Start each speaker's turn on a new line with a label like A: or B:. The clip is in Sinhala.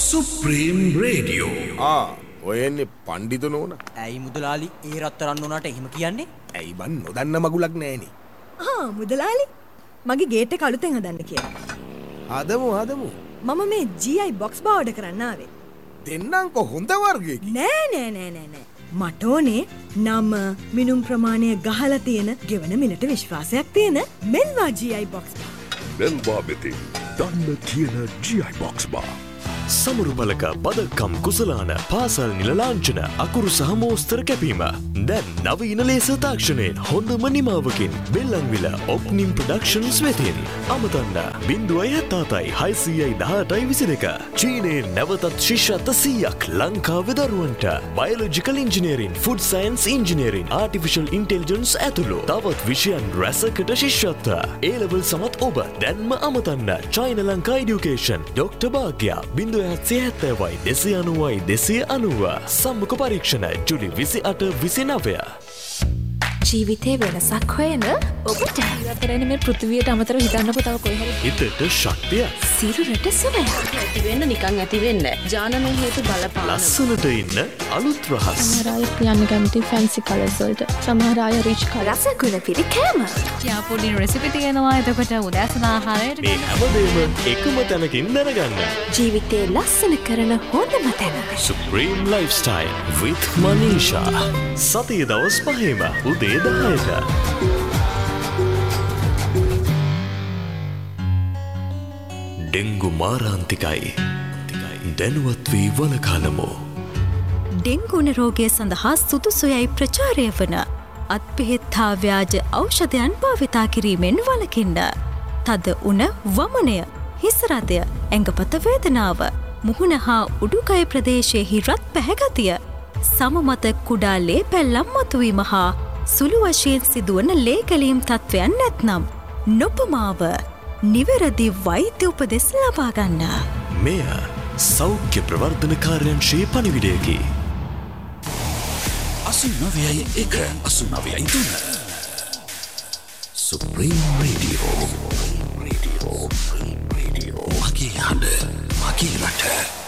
A: Supreme Radio.
B: ඔයන්නේ පණ්ඩිත නෝන.
C: ඇයි මුදලාලි ඒ රත්තරන් උනාට එහෙම කියන්නේ?
B: ඇයි බන් නොදන්න මගුලක් නෑනේ.
D: මුදලාලි මගේ ගේට් එක අලුතෙන් හදන්න කියලා.
B: හදමු.
D: මම මේ GI box බා ඕඩර් කරන්න ආවේ.
B: දෙන්නම්කො හොඳ වර්ගයකින්.
D: නෑ. මට ඕනේ නම මිනුම් ප්‍රමාණය ගහලා තියෙන ගෙවන මිලට විශ්වාසයක් තියෙන මෙල්වා GI box බා.
A: මෙල්වා මෙතින් දන්න තියෙන GI box බා.
E: සමරු මලක පදක්කම් කුසලාන පාසල් නිල ලාංඡන අකුරු සහ මෝස්තර කැපීම දැන් නවීන ලේස තාක්ෂණයෙන් හොඳම නිමාවකින් බෙල්ලන්විල ඔප්නිම් ප්‍රොඩක්ෂන්ස් වෙතින් අමතන්න 077 චීනයේ නැවතත් ශිෂ්‍යත්ව 100ක් ලංකාවේ දරුවන්ට biological engineering food science engineering artificial intelligence ඇතුළු තවත් විෂයන් රැසකට ශිෂ්‍යත්ව A level සමත් ඔබ දැන්ම අමතන්න චයින ලංකා එඩියුකේෂන් ඩොක්ටර් භාග්‍යා 070 සම්මුඛ පරීක්ෂණ ජුලි 28-29.
F: ජීවිතේ වෙනසක් හොයන ඔබට ඉවතරෙන මේ පෘථිවියට අමතරව හිතන්නකො තව කොයි හරි
E: හිතට ශක්තිය
F: සිරුරට සුවයක්
G: ඇති වෙන්න නිකන් ඇති වෙන්න ජානමය හේතු බලපාන
E: ලස්සනට ඉන්න අලුත් රහස්
F: සමහර අය යන්න කැමති ෆැන්සි කලර්ස් වලට සමහර අය රිච් කලර්
G: රසගුණ පිරි කෑම
H: යාපොඩි රෙසිපි තියෙනවා එතකොට උදෑසන ආහාරයට
E: මේ හැමදේම එකම තැනකින් දැනගන්න
F: ජීවිතේ ලස්සන කරන හොඳම තැන
E: Supreme Lifestyle with Manisha සතිය දවස් 5ම උදේ 10ට ඩෙංගු මාරාන්තිකයි දැනුවත් වී වළකාලමු
F: ඩෙංගුන රෝගය සඳහා සුදුසුයයි ප්‍රචාරය වන අත්පෙහෙත් හා ව්‍යාජ ඖෂධයන් භාවිතා කිරීමෙන් වළකින්න. තද උණ වමනය, හිසරදය, ඇඟපත වේදනාව, මුහුණ හා උඩුකය ප්‍රදේශයෙහි රත් පැහැගතිය, සමමත කුඩා ලේ පැල්ලම් මතුවීම හා සුළු වශයෙන් සිදුවන ලේකැලීම් තත්ත්වයන් නැත්නම් නොපමාව නිවැරදි වෛද්‍ය උපදෙස් ලබා ගන්න.
E: මෙය සෞඛ්‍ය ප්‍රවර්ධන කාර්යාංශයේ පණිවිඩයකි.
A: 89.1 Supreme Radio. මගේ හඬ මගේ රට